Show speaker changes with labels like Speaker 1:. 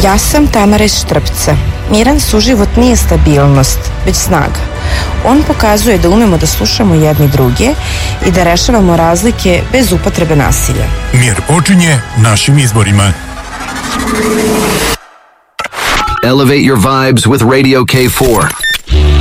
Speaker 1: Ja sam Tamara iz Štrpca. Miran suživot nije stabilnost, već snaga. On pokazuje da umemo da slušamo jedni druge i da rešavamo razlike bez upotrebe nasilja.
Speaker 2: Mir počinje našim izborima.
Speaker 3: Elevate your vibes with Radio K4.